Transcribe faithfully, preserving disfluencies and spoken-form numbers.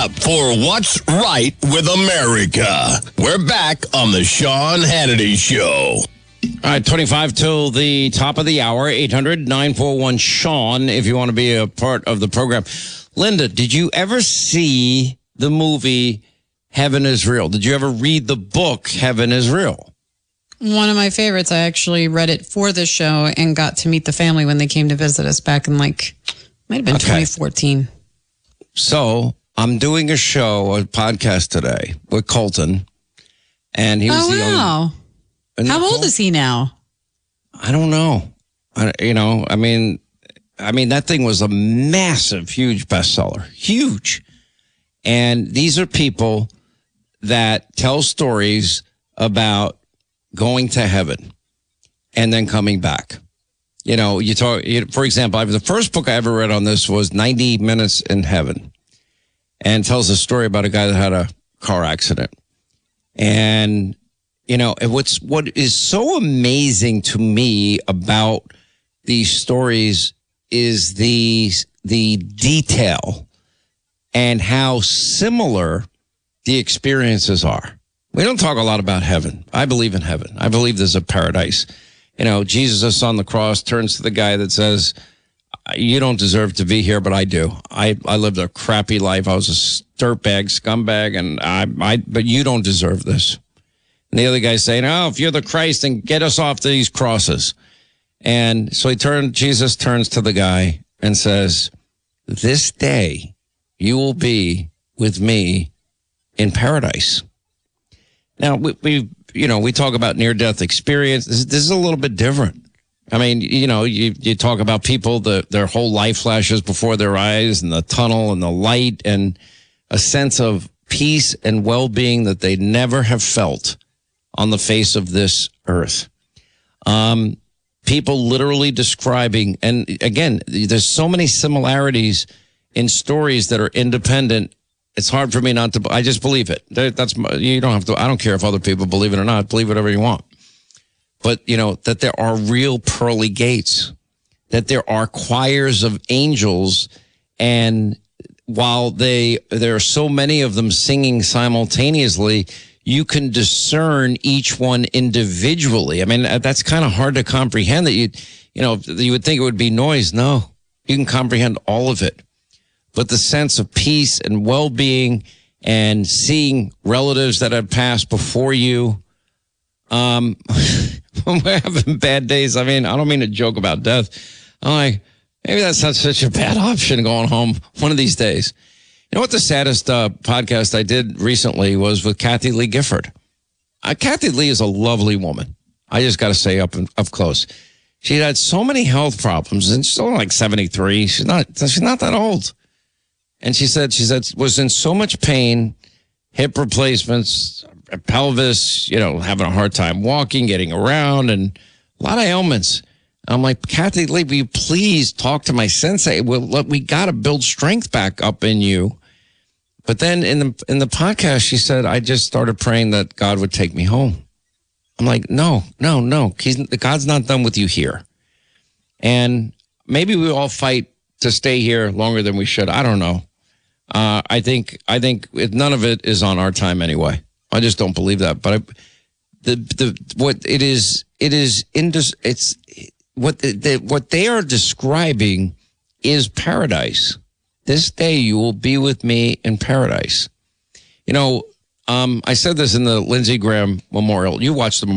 up for What's Right with America. We're back on the Sean Hannity Show. All right, twenty-five till the top of the hour, eight hundred, nine four one, Sean, if you want to be a part of the program. Linda, did you ever see the movie Heaven is Real? Did you ever read the book Heaven is Real? One of my favorites. I actually read it for this show and got to meet the family when they came to visit us back in like, might have been okay. twenty fourteen. So I'm doing a show, a podcast today with Colton. And he was oh, the wow. only... How old is he now? I don't know. I, you know, I mean, I mean, that thing was a massive, huge bestseller. Huge. And these are people that tell stories about going to heaven and then coming back. You know, you talk, you, for example, I, the first book I ever read on this was ninety minutes in Heaven, and tells a story about a guy that had a car accident. And, you know, what's, what is so amazing to me about these stories is the, the detail and how similar the experiences are. We don't talk a lot about heaven. I believe in heaven. I believe there's a paradise. You know, Jesus on the cross turns to the guy that says, you don't deserve to be here, but I do. I, I lived a crappy life. I was a dirtbag, scumbag, and I, I, but you don't deserve this. And the other guy's saying, oh, if you're the Christ, then get us off these crosses. And so he turned, Jesus turns to the guy and says, this day you will be with me in paradise. Now, we, we you know, we talk about near-death experience. This, this is a little bit different. I mean, you know, you, you talk about people, the, their whole life flashes before their eyes and the tunnel and the light and a sense of peace and well-being that they never have felt on the face of this earth. Um, people literally describing, and again, there's so many similarities in stories that are independent. It's hard for me not to, I just believe it. That's, you don't have to, I don't care if other people believe it or not. Believe whatever you want. But, you know, that there are real pearly gates, that there are choirs of angels. And while they, there are so many of them singing simultaneously, you can discern each one individually. I mean, that's kind of hard to comprehend that you, you know, you would think it would be noise. No, you can comprehend all of it. But the sense of peace and well-being and seeing relatives that have passed before you, um, we're having bad days. I mean, I don't mean to joke about death. I'm like, maybe that's not such a bad option going home one of these days. You know what the saddest uh, podcast I did recently was with Kathy Lee Gifford. Uh, Kathy Lee is a lovely woman. I just got to say up up close. She had so many health problems, and she's only like seventy-three. She's not she's not that old. And she said she said was in so much pain, hip replacements, pelvis, you know, having a hard time walking, getting around, and a lot of ailments. I'm like, Kathy Lee, will you please talk to my sensei? Well, we got to build strength back up in you. But then in the in the podcast, she said, I just started praying that God would take me home. I'm like, no, no, no. He's, God's not done with you here. And maybe we all fight to stay here longer than we should. I don't know. Uh, I think I think it, none of it is on our time anyway. I just don't believe that. But I, the the what it is it is indus, it's what the, the, what they are describing is paradise. This day you will be with me in paradise. You know, um, I said this in the Lindsey Graham Memorial. You watched the